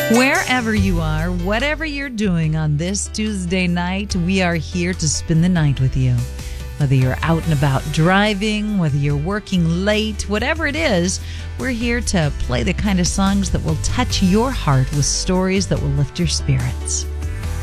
Wherever you are, whatever you're doing on this Tuesday night, we are here to spend the night with you. Whether you're out and about driving, whether you're working late, whatever it is, we're here to play the kind of songs that will touch your heart with stories that will lift your spirits.